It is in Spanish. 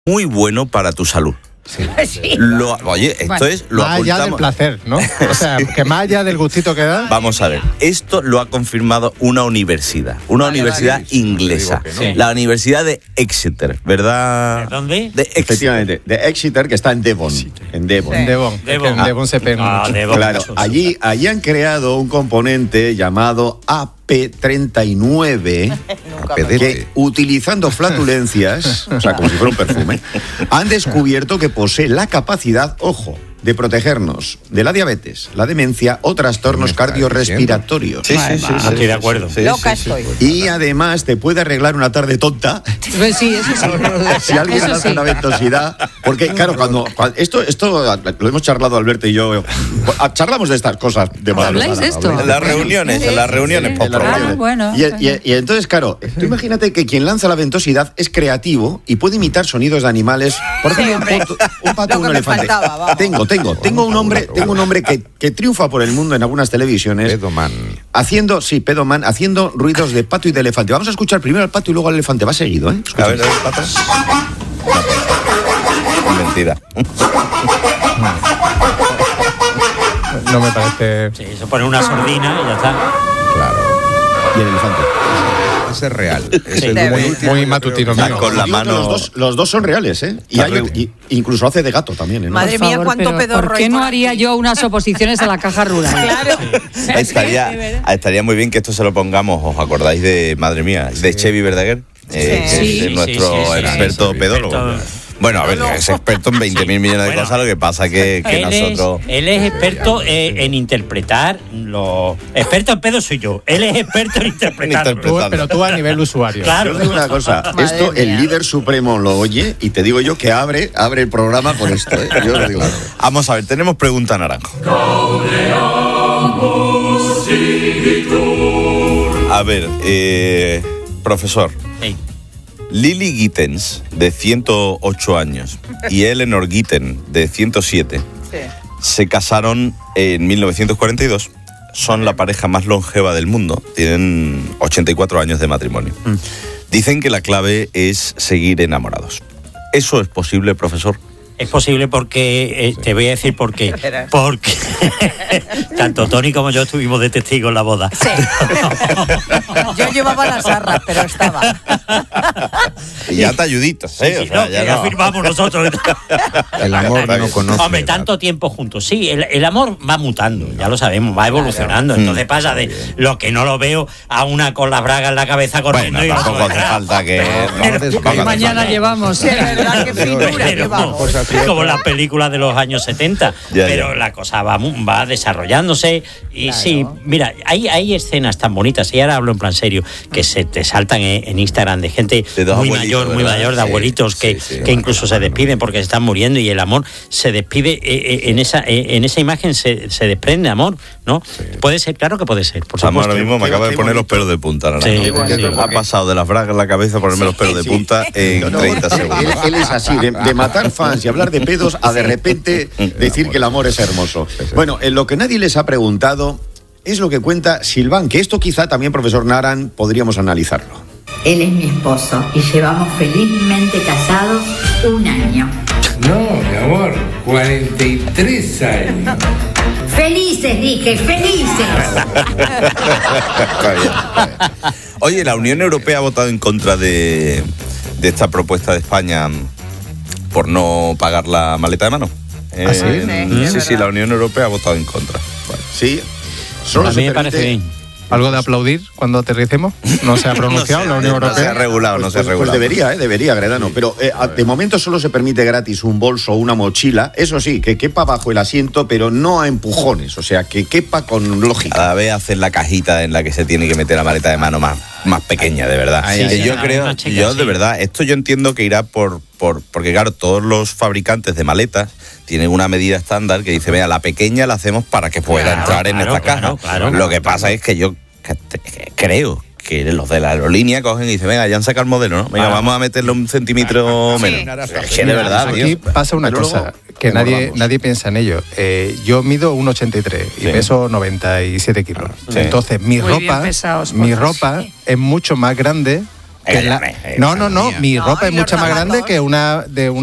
muy bueno para tu salud. Sí. Oye, esto bueno, es lo más allá del placer, ¿no? O sea, que más allá del gustito que da. Vamos a ver, esto lo ha confirmado una universidad inglesa, Sí. la Universidad de Exeter, ¿verdad? ¿De dónde? De Exeter. Efectivamente, de Exeter, que está en Devon. En Devon. En Devon. Es que en Devon se pega mucho. Devon. Claro, allí han creado un componente llamado AP39 que, utilizando flatulencias, o sea, como si fuera un perfume, han descubierto que posee la capacidad, ojo, de protegernos de la diabetes, la demencia o trastornos cardiorrespiratorios. Sí, Estoy de acuerdo. Loca estoy. Y además te puede arreglar una tarde tonta Pues sí, eso sí. si alguien Eso hace sí. una ventosidad. Porque, claro, cuando esto lo hemos charlado Alberto y yo. Charlamos de estas cosas de madrugada. ¿Habláis de esto? En las reuniones, En las reuniones. bueno. Y entonces, claro, tú imagínate que quien lanza la ventosidad es creativo y puede imitar sonidos de animales. Por ejemplo, un pato o un Lo que me elefante. faltaba, vamos. Tengo un hombre que triunfa por el mundo en algunas televisiones. Pedoman. Pedoman, haciendo ruidos de pato y de elefante. Vamos a escuchar primero al pato y luego al elefante. Va seguido, ¿eh? A ver, pato. Mentira. No me parece. Sí, se pone una sordina y ya está. Claro. Y el elefante. Ese es real. Es Sí. el Muy matutino mío. Con la Digo que mano. los dos son reales, ¿eh? Y incluso hace de gato también, ¿eh? Madre Por mía, favor, cuánto pero pedorro ¿por qué hay no por haría aquí? yo unas oposiciones a la caja rural? Claro. Estaría muy bien que esto se lo pongamos, ¿os acordáis de, madre mía, de Chevy Verdaguer? Que Sí. es nuestro experto sí. pedólogo. Bueno, a ver, es experto en 20.000 millones de Bueno, cosas, lo que pasa que nosotros... Él es experto en interpretar los... Experto en pedo soy yo. Él es experto en interpretar. Pero tú a nivel usuario. Claro. Yo os digo una cosa, Madre esto el mía. líder supremo lo oye y te digo yo que abre el programa por esto, ¿eh? Yo lo digo. Vamos a ver, tenemos pregunta naranjo. A ver, profesor. Sí. Lily Gittens, de 108 años, y Eleanor Gitten, de 107, se casaron en 1942. Son la pareja más longeva del mundo. Tienen 84 años de matrimonio. Dicen que la clave es seguir enamorados. ¿Eso es posible, profesor? Es posible porque, te voy a decir por qué. Porque tanto Tony como yo estuvimos de testigos en la boda. Sí. Yo llevaba las arras, pero estaba. Y ya te ayuditos, ¿eh? Sí, no, que ya firmamos nosotros. El amor no conoce. Hombre, tanto tiempo juntos. Sí, el amor va mutando, ya lo sabemos, va evolucionando. Entonces pasa de lo que no lo veo a una con las bragas en la cabeza corriendo. Bueno, y tampoco otra hace detrás. falta que... Pero- Mañana llevamos. Sí, de verdad, qué finura Pero llevamos. como las películas de los años 70. Ya, pero ya. la cosa va desarrollándose. Y sí, mira, hay escenas tan bonitas, y ahora hablo en plan serio, que se te saltan en Instagram de gente De dos muy abuelitos, mayor, ¿verdad? de Sí, abuelitos sí, que incluso se despiden porque se están muriendo, y el amor se despide en esa imagen, se desprende amor, ¿no? Puede ser, claro que puede ser, por Vamos, supuesto. ahora mismo me acaba de poner los pelos de punta. Naranjo. Sí, sí. Ha pasado de las bragas en la cabeza a ponerme los pelos de punta en 30 segundos. Él es así, de matar fans y hablar de pedos a de repente decir que el amor es hermoso. Bueno, en lo que nadie les ha preguntado es lo que cuenta Silván, que esto quizá también, profesor Naran, podríamos analizarlo. Él es mi esposo y llevamos felizmente casados 1 año. No, mi amor, 43 años. ¡Felices, dije! ¡Felices! Está bien. Oye, la Unión Europea ha votado en contra de esta propuesta de España por no pagar la maleta de mano. ¿Ah, sí? Sí, la Unión Europea ha votado en contra. Sí, solo A mí me parece bien. ¿Algo de aplaudir cuando aterricemos? ¿No se ha pronunciado la Unión No se ha Europea? regulado, no se ha Pues regulado. debería, Gredano. Pero de momento solo se permite gratis un bolso o una mochila. Eso sí, que quepa bajo el asiento, pero no a empujones. O sea, que quepa con lógica. Cada vez hacen la cajita en la que se tiene que meter la maleta de mano más pequeña, de verdad. Sí, Que sí, yo una creo, checa, yo sí. de verdad, esto yo entiendo que irá porque claro, todos los fabricantes de maletas tienen una medida estándar que dice, vea, la pequeña la hacemos para que pueda entrar en esta caja. Claro. Lo que pasa es que yo creo que los de la aerolínea cogen y dicen, venga, ya han sacado el modelo, ¿no? Venga, vamos a meterle 1 centímetro menos. Es que de verdad, Aquí tío. pasa una Pero cosa luego que nadie engordamos. piensa en ello. Yo mido 1,83 y Sí. peso 97 kilos. Sí. Entonces, mi Muy bien ropa pesados, mi pues. ropa es mucho más grande No, mi ropa es mucho más grande que una